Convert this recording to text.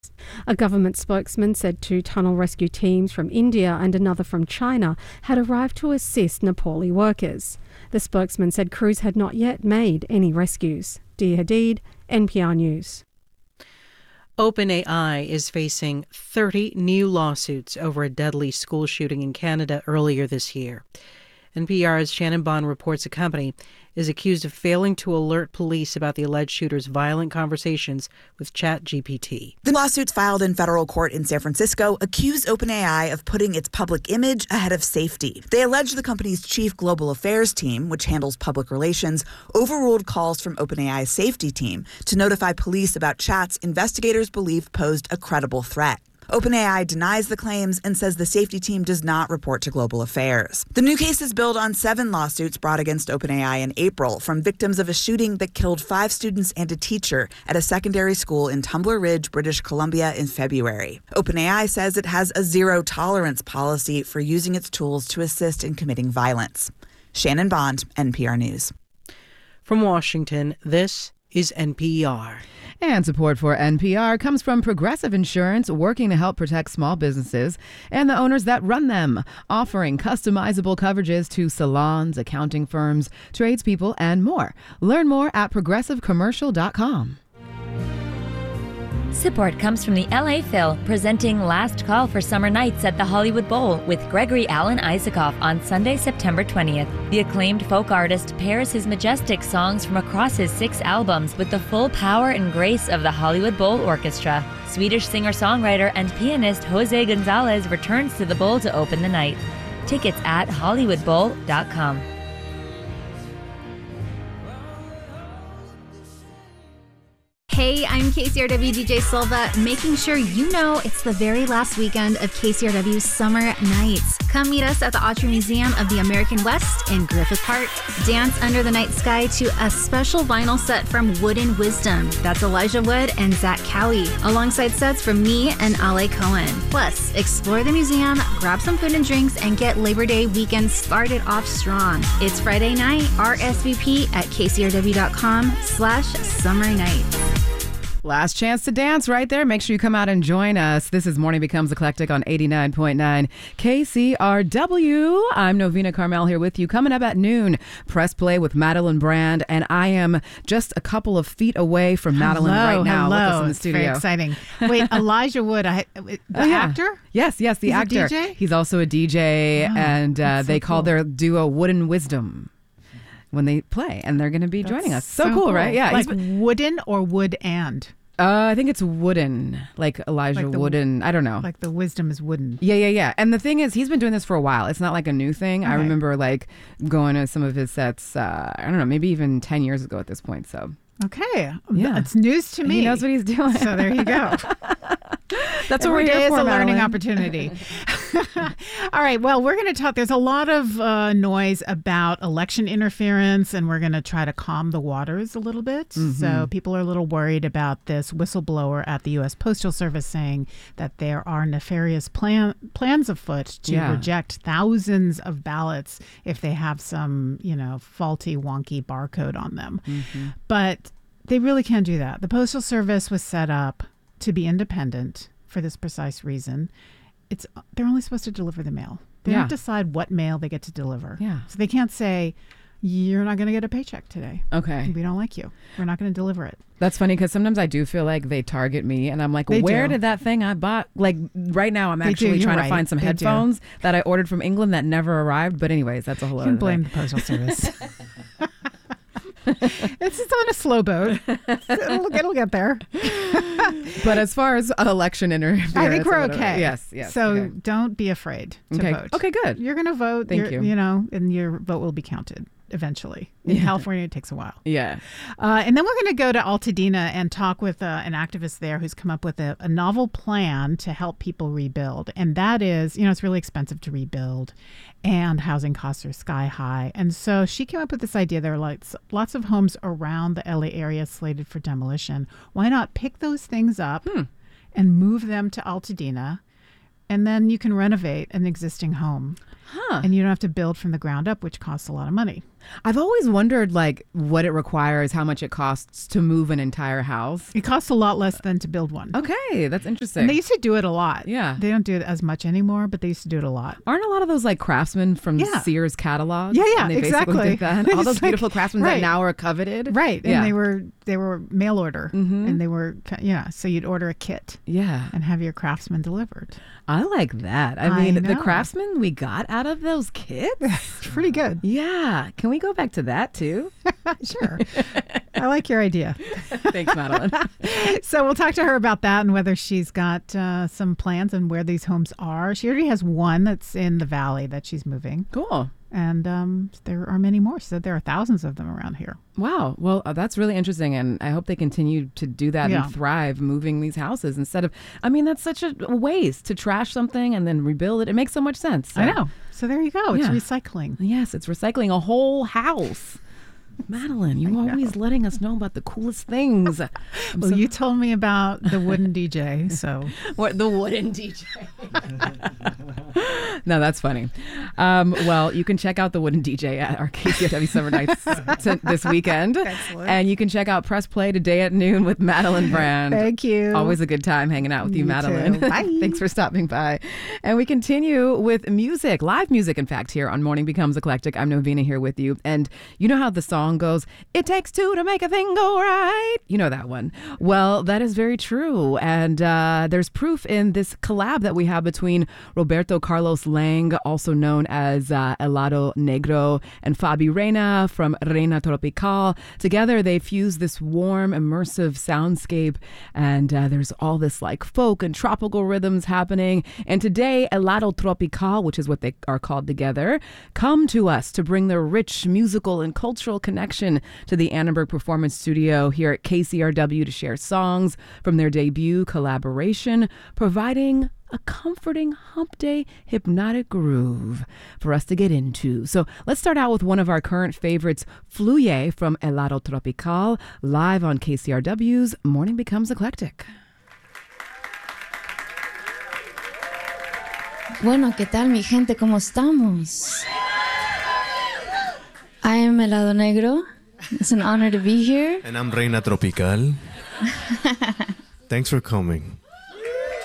A government spokesman said 2 tunnel rescue teams from India and another from China had arrived to assist Nepali workers. The spokesman said crews had not yet made any rescues. Dia Hadid, NPR News. OpenAI is facing 30 new lawsuits over a deadly school shooting in Canada earlier this year. NPR's Shannon Bond reports the company is accused of failing to alert police about the alleged shooter's violent conversations with ChatGPT. The lawsuits filed in federal court in San Francisco accuse OpenAI of putting its public image ahead of safety. They allege the company's chief global affairs team, which handles public relations, overruled calls from OpenAI's safety team to notify police about chats investigators believe posed a credible threat. OpenAI denies the claims and says the safety team does not report to global affairs. The new cases build on 7 lawsuits brought against OpenAI in April from victims of a shooting that killed 5 students and a teacher at a secondary school in Tumbler Ridge, British Columbia in February. OpenAI says it has a zero-tolerance policy for using its tools to assist in committing violence. Shannon Bond, NPR News. From Washington, this is NPR. And support for NPR comes from Progressive Insurance, working to help protect small businesses and the owners that run them, offering customizable coverages to salons, accounting firms, tradespeople, and more. Learn more at progressivecommercial.com. Support comes from the LA Phil, presenting Last Call for Summer Nights at the Hollywood Bowl with Gregory Alan Isaacoff on Sunday, September 20th. The acclaimed folk artist pairs his majestic songs from across his 6 albums with the full power and grace of the Hollywood Bowl Orchestra. Swedish singer-songwriter and pianist Jose Gonzalez returns to the bowl to open the night. Tickets at hollywoodbowl.com. Hey, I'm KCRW DJ Silva, making sure you know it's the very last weekend of KCRW's Summer Nights. Come meet us at the Autry Museum of the American West in Griffith Park. Dance under the night sky to a special vinyl set from Wooden Wisdom. That's Elijah Wood and Zach Cowie, alongside sets from me and Ale Cohen. Plus, explore the museum, grab some food and drinks, and get Labor Day weekend started off strong. It's Friday night. RSVP at kcrw.com/summer nights. Last chance to dance right there. Make sure you come out and join us. This is Morning Becomes Eclectic on 89.9 KCRW. I'm Novena Carmel here with you. Coming up at noon, Press Play with Madeline Brand. And I am just a couple of feet away from Madeline right now with us in the studio. Very exciting. Wait, Elijah Wood, the actor? Yes, the He's actor. A DJ? He's also a DJ, and they call their duo Wooden Wisdom when they play, and they're going to be joining us. So cool, right? Yeah. Like wooden or wood and? I think it's wooden, like Elijah Wooden. I don't know. Like the wisdom is wooden. Yeah. And the thing is, he's been doing this for a while. It's not like a new thing. Okay. I remember like going to some of his sets, I don't know, maybe even 10 years ago at this point. So. Okay. Yeah. It's news to me. He knows what he's doing. So there you go. That's what we're here for, Every day is a learning Madeline. opportunity. All right. Well, we're going to talk. There's a lot of noise about election interference, and we're going to try to calm the waters a little bit. Mm-hmm. So people are a little worried about this whistleblower at the U.S. Postal Service saying that there are nefarious plans afoot to reject thousands of ballots if they have some, faulty, wonky barcode on them. Mm-hmm. But they really can't do that. The Postal Service was set up to be independent for this precise reason. They're only supposed to deliver the mail. They don't decide what mail they get to deliver. Yeah. So they can't say, you're not going to get a paycheck today. Okay. We don't like you. We're not going to deliver it. That's funny because sometimes I do feel like they target me and I'm like, where did that thing I bought? Like right now I'm actually trying to find some headphones that I ordered from England that never arrived. But anyways, that's a whole other thing. You can blame the Postal Service. It's on a slow boat. It'll get there. But as far as election interference, I think we're okay. Yes. So don't be afraid to vote. Okay, good. You're going to vote. Thank you. And your vote will be counted eventually. In California, it takes a while. Yeah. And then we're going to go to Altadena and talk with an activist there who's come up with a novel plan to help people rebuild. And that is, it's really expensive to rebuild and housing costs are sky high. And so she came up with this idea. There are lots of homes around the LA area slated for demolition. Why not pick those things up and move them to Altadena? And then you can renovate an existing home. And you don't have to build from the ground up, which costs a lot of money. I've always wondered, like, what it requires, how much it costs to move an entire house. It costs a lot less than to build one. Okay, that's interesting. And they used to do it a lot. Yeah. They don't do it as much anymore, but they used to do it a lot. Aren't a lot of those like craftsmen from Sears catalogs? Yeah, and they exactly. Basically did that? All those It's beautiful like, craftsmen that now are coveted. Right. Yeah. And they were mail order. And they were, so you'd order a kit. Yeah. And have your craftsman delivered. I like that. I mean, the craftsmen we got out of those kits? It's pretty good. Yeah. Can we go back to that too? Sure. I like your idea. Thanks, Madeline. So we'll talk to her about that and whether she's got some plans and where these homes are. She already has one that's in the valley that she's moving. Cool. And there are many more. She said there are thousands of them around here. Wow. Well, that's really interesting. And I hope they continue to do that and thrive moving these houses instead of, I mean, that's such a waste to trash something and then rebuild it. It makes so much sense. So. I know. So there you go. It's recycling. Yes, it's recycling a whole house. Madeline, you're always letting us know about the coolest things. You told me about the wooden DJ, so. What, the wooden DJ? No, that's funny. Well, you can check out the wooden DJ at our KCRW Summer Nights this weekend. Excellent. And you can check out Press Play today at noon with Madeline Brand. Thank you. Always a good time hanging out with you, Madeline. Bye. Thanks for stopping by. And we continue with music, live music, in fact, here on Morning Becomes Eclectic. I'm Novina here with you. And you know how the song goes, it takes two to make a thing go right. You know that one. Well, that is very true. And there's proof in this collab that we have between Roberto Carlos Lang, also known as Helado Negro, and Fabi Reina from Reina Tropical. Together, they fuse this warm, immersive soundscape. And there's all this like folk and tropical rhythms happening. And today, Helado Tropical, which is what they are called together, come to us to bring their rich musical and cultural connection to the Annenberg Performance Studio here at KCRW to share songs from their debut collaboration, providing a comforting hump day hypnotic groove for us to get into. So let's start out with one of our current favorites, Fluye from Helado Tropical, live on KCRW's Morning Becomes Eclectic. Bueno, ¿qué tal, mi gente? ¿Cómo estamos? I am Helado Negro. It's an honor to be here. And I'm Reina Tropical. Thanks for coming.